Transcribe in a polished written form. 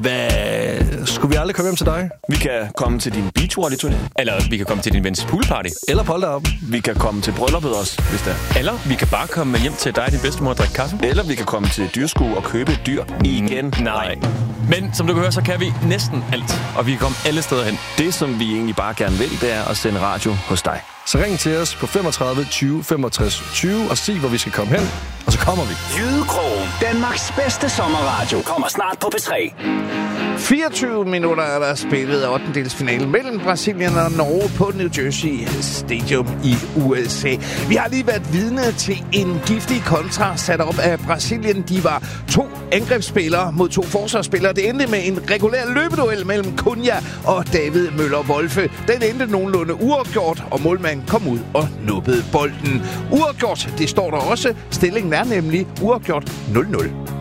Skulle vi aldrig komme hjem til dig? Vi kan komme til din beachvolley-turné. Eller vi kan komme til din vens poolparty. Eller polterappen. Vi kan komme til brylluppet også, hvis det er. Eller vi kan bare komme hjem til dig og din bedstemor og drikke kaffe. Eller vi kan komme til dyrskue og købe et dyr igen. Nej. Men som du kan høre, så kan vi næsten alt. Og vi kan komme alle steder hen. Det, som vi egentlig bare gerne vil, det er at sende radio hos dig. Så ring til os på 35 20 65 20 og sig, hvor vi skal komme hen. Og så kommer vi. Jydekrogen, Danmarks bedste sommerradio, kommer snart på P3. 24 minutter er der spillet af 8-delsfinalen mellem Brasilien og Norge på New Jersey Stadium i USA. Vi har lige været vidne til en giftig kontra sat op af Brasilien. De var 2 angrebsspillere mod 2 forsvarsspillere. Det endte med en regulær løbeduel mellem Cunha og David Møller-Wolfe. Den endte nogenlunde uafgjort, og målmanden kom ud og nubbede bolden. Uafgjort, det står der også. Stillingen er nemlig uafgjort 0-0.